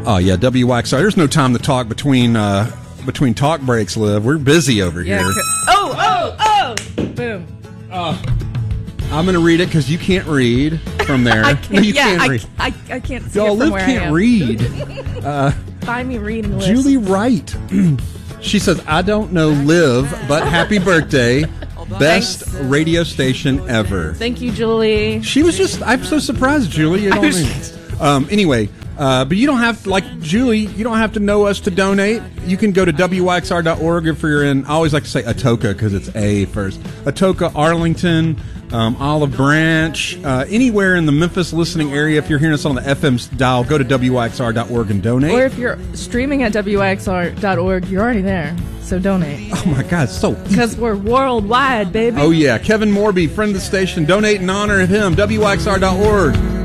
Oh, yeah, WYXR. There's no time to talk between talk breaks, Liv. We're busy over here. Oh! Boom. I'm going to read it because you can't read from there. I can't, No, you can't read. I can't see Y'all, it from Liv where can't I am. read. Find me reading list. Julie Wright. She says, I don't know Liv, but happy birthday. Best radio station ever. Thank you, Julie. She was just, I'm so surprised, Julie. You don't anyway, but you don't have, like Julie, you don't have to know us to donate. You can go to WYXR.org if you're in, I always like to say Atoka because it's A first. Atoka, Arlington, Olive Branch, anywhere in the Memphis listening area. If you're hearing us on the FM dial, go to WYXR.org and donate. Or if you're streaming at WYXR.org, you're already there. So donate. Oh my God, so Because we're worldwide, baby. Oh yeah, Kevin Morby, friend of the station. Donate in honor of him. WYXR.org.